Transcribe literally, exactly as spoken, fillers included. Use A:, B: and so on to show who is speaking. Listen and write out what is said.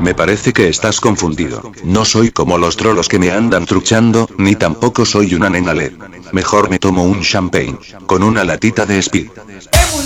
A: Me parece que estás confundido. No soy como los trolos que me andan truchando, ni tampoco soy una nena L E D. Mejor me tomo un champagne. Con una latita de Speed.